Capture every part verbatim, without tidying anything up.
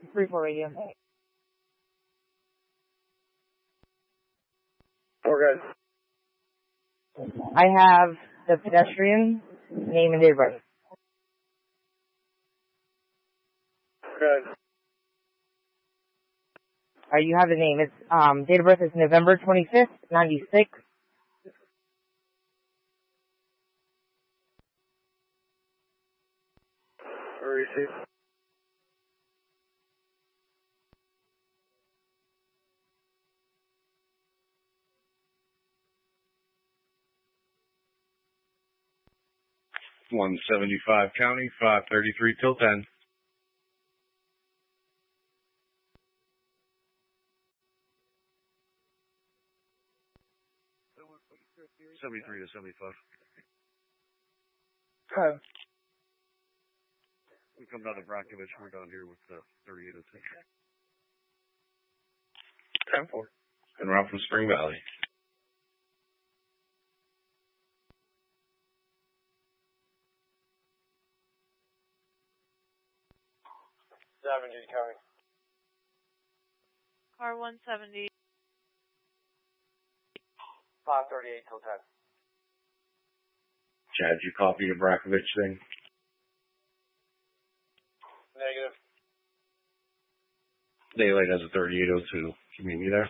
three four radio. Okay. I have the pedestrian name and date of birth. Okay. All right, you have the name. It's um date of birth is November twenty-fifth, ninety-six. Receive. one seventy-five County, five thirty-three till ten. seventy-three to seventy-five. Okay. We come down to Brackovich. We're down here with the thirty-eight oh two. ten four. And we're out from Spring Valley. seventy County. Car one seventy. five thirty-eight till ten. Chad, you copy the Brackovich thing? Negative. Daylight has a thirty-eight oh two. Can you meet me there?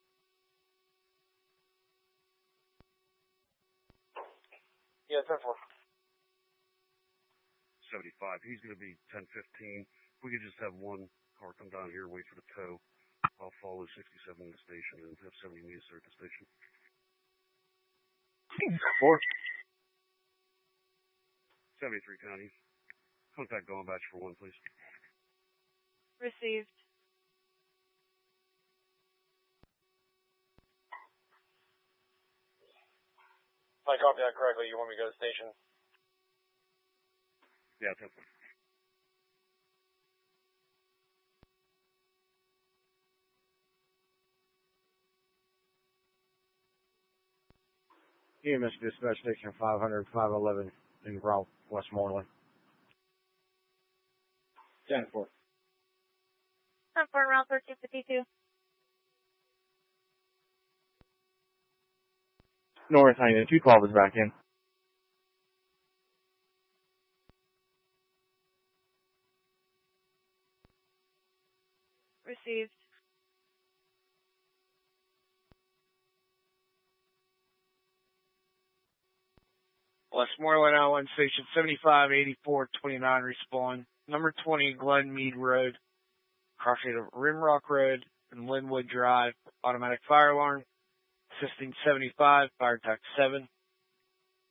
Yeah, ten four. seventy-five. He's going to be ten fifteen. We could just have one car come down here and wait for the tow. I'll follow sixty-seven to the station and have seventy meet us there at the station. Four. seventy-three County. Contact Dawn Batch for one, please. Received. If I copy that correctly, you want me to go to the station? Yeah, ten four. E M S Dispatch Station five hundred, five eleven in Route Westmoreland. ten four. ten four, route thirteen fifty-two. North, I two twelve is back in. Received. Westmoreland Island Station seventy-five eighty-four twenty-nine respawn. Number twenty Glenmead Road. Crossing of Rimrock Road and Linwood Drive. Automatic fire alarm. Assisting seventy-five, fire tax seven.